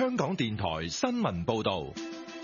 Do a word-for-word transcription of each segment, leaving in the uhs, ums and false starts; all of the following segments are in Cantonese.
香港電台新聞報道。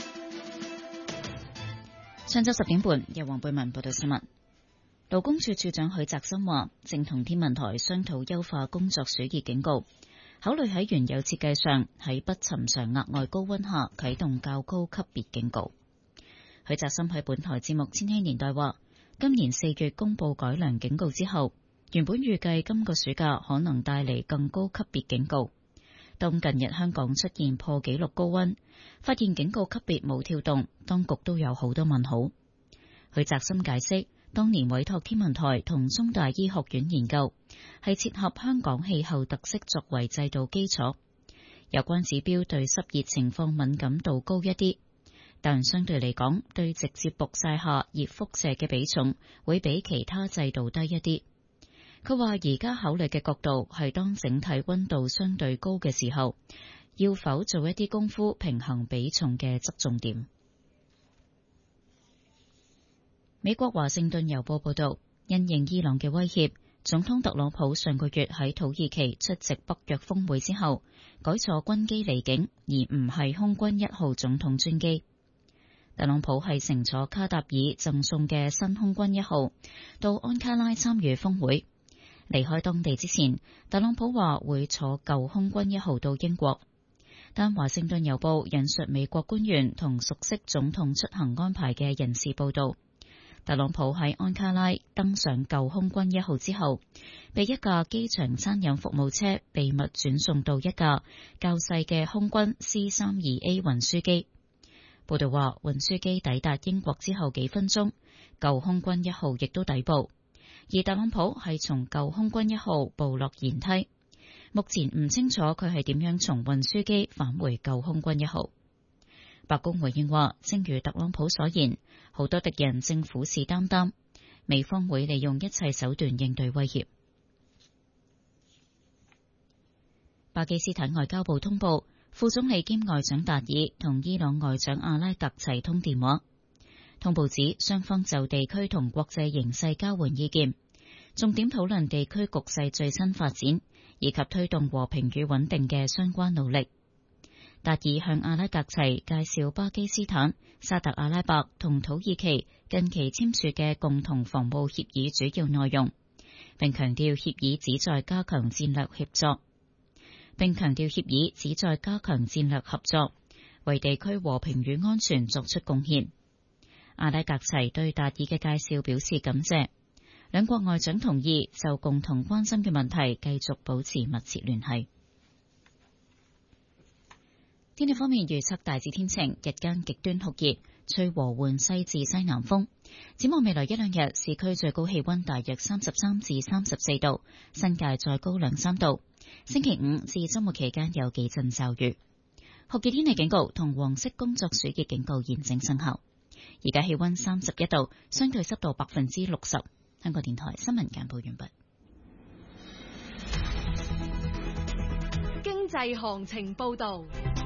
上晝十點半，由黃貝文報道新聞。勞工處處長許澤森話，正同天文台商討優化工作暑熱警告，考慮喺原有設計上喺不尋常額外高溫下啟動較高級別警告。許澤森喺本台節目《千禧年代》話，今年四月公布改良警告之後，原本預計今個暑假可能帶嚟更高級別警告。當近日香港出現破紀錄高溫，發現警告級別冇跳動，當局都有好多問號。許澤森解釋，當年委託天文台同中大醫學院研究，係切合香港氣候特色作為制度基礎。有關指標對濕熱情況敏感度高一啲，但相對嚟講，對直接曝曬下熱輻射嘅比重會比其他制度低一啲。佢話而家考慮嘅角度係當整體溫度相對高嘅時候，要否做一啲功夫平衡比重嘅側重點。美國華盛頓郵報報道，因應伊朗嘅威脅，總統特朗普上個月喺土耳其出席北約峰會之後，改坐軍機離境，而唔係空軍一號總統專機。特朗普係乘坐卡塔爾贈送嘅新空軍一號到安卡拉參與峰會。離開當地之前，特朗普話會坐舊空軍一號到英國，但華盛頓郵報引述美國官員同熟悉總統出行安排嘅人士報道，特朗普喺安卡拉登上舊空軍一號之後，被一架機場餐飲服務車秘密轉送到一架較細嘅空軍 C 三十二 A 運輸機。報道話，運輸機抵達英國之後幾分鐘，舊空軍一號亦都抵埗。而特朗普係從舊空軍一號步落舷梯，目前唔清楚佢係點樣從運輸機返回舊空軍一號。白宮回應話，正如特朗普所言，好多敵人正虎視眈眈，美方會利用一切手段應對威脅。巴基斯坦外交部通報，副總理兼外長達爾同伊朗外長阿拉格齊通電話。通報指，雙方就地區同國際形勢交換意見，重點討論地區局勢最新發展，以及推動和平與穩定嘅相關努力。達爾向阿拉格齊介紹巴基斯坦、沙特阿拉伯同土耳其近期簽署嘅共同防務協議主要內容，並強調協議旨在加強戰略協作，並強調協議旨在加強戰略合作，為地區和平與安全作出貢獻。阿拉格齊對達爾嘅介紹表示感謝，兩國外長同意就共同關心嘅問題繼續保持密切聯繫。天氣方面預測大致天晴，日間極端酷熱，吹和緩西至西南風。展望未來一兩日，市區最高氣溫大約三十三至三十四度，新界再高兩三度。星期五至周末期間有幾陣驟雨。酷熱天氣警告同黃色工作暑熱警告現正生效。而家氣溫三十一度，相對濕度百分之六十。香港電台新聞簡報完畢。 經濟行情報道。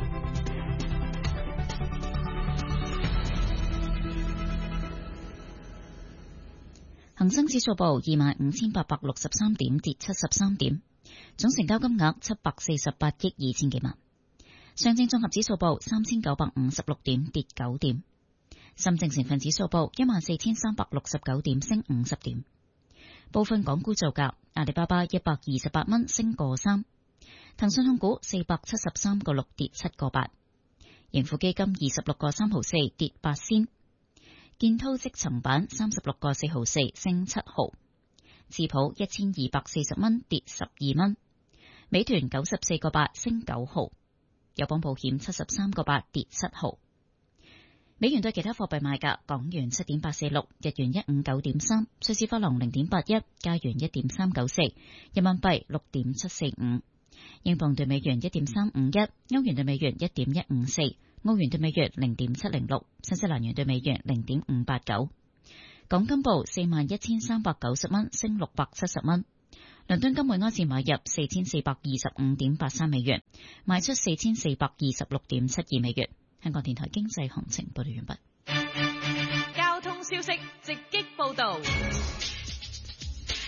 恒生指數報二萬五千八百六十三點，跌七十三點，總成交金額七百四十八億二千幾萬。上證綜合指數報三千九百五十六點，跌九點。深證成分指數報一萬四千三百六十九點，升五十點。部分港股造價：阿里巴巴一百二十八蚊，升個三；騰訊控股四百七十三個六，跌七個八；盈富基金二十六個三毫四，跌八仙；建滔積層板三十六個四毫四，升七毫；智普一千二百四十蚊，跌十二蚊；美團九十四個八，升九毫；友邦保險七十三個八，跌七毫。美元對其他貨幣賣價：港元七點八四六，日元一五九點三，瑞士法郎零點八一，加元一點三九四，人民幣六點七四五，英鎊對美元一點三五一，歐元對美元一點一五四，澳元對美元零點七零六，新西蘭元對美元零點五八九。港金報四萬一千三百九十蚊，升六百七十蚊。倫敦金每盎司買入四千四百二十五點八三美元，賣出四千四百二十六點七二美元。香港電台經濟行情報道完畢。 交通消息直擊報道。而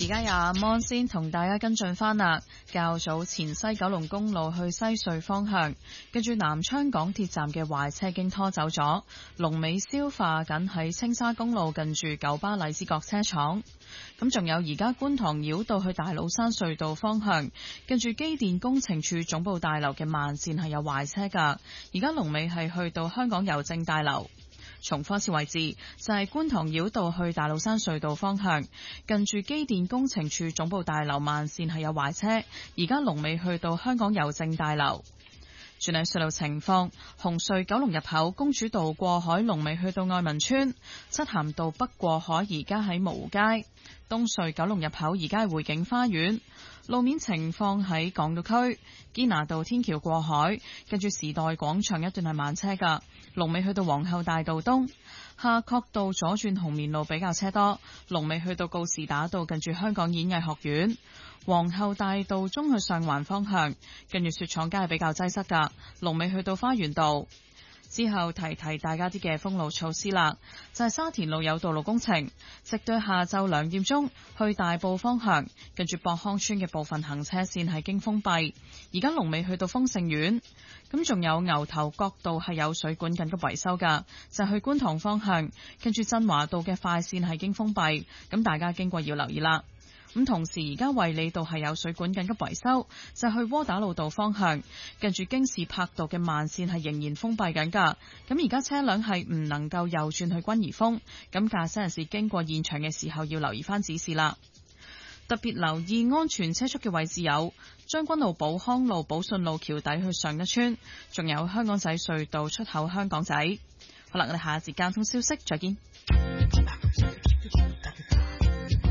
家有阿 Mon 先同大家跟進翻啦。較早前西九龍公路去西隧方向，跟住南昌港鐵站嘅壞車經拖走咗，龍尾消化緊喺青沙公路近住九巴荔枝角車廠。咁仲有而家觀塘繞道去大老山隧道方向，跟住機電工程處總部大樓嘅慢線係有壞車㗎，而家龍尾係去到香港郵政大樓。重複一次位置就係、是、觀塘繞道去大老山隧道方向，近住機電工程處總部大樓慢線係有壞車，而家龍尾去到香港郵政大樓。轉嚟隧道情況，紅隧九龍入口公主道過海龍尾去到愛民村，漆咸道北過海而家喺蕪湖街。東隧九龍入口而家係匯景花園。路面情況喺港島區堅拿道天橋過海，跟住時代廣場一段係慢車噶，龍尾去到皇后大道東。夏慤道左轉紅棉路比較車多，龍尾去到告士打道近住香港演藝學院。皇后大道中去上環方向，跟住雪廠街係比較擠塞噶，龍尾去到花園道。之後提提大家啲嘅封路措施啦，就係、是、沙田路有道路工程，直到下晝兩點鐘去大埔方向，跟住博康村嘅部分行車線係經封閉，而家龍尾去到豐盛苑。咁仲有牛頭角道係有水管緊急維修噶，就係、去觀塘方向，跟住振華道嘅快線係經封閉，咁大家經過要留意啦。咁同時而家衛理道係有水管緊急維修，就係、去窩打老道方向，近住京士柏道嘅慢線係仍然封閉緊㗎。咁而家車輛係唔能夠右轉去君怡峰，咁駕駛人士經過現場嘅時候要留意翻指示啦。特別留意安全車速嘅位置有將軍澳寶康路、寶順路橋底去上一村，仲有香港仔隧道出口香港仔。好啦，我哋下一節交通消息再見。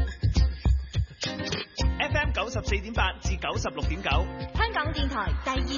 F M 九十四點八至九十六點九， 香港電台第二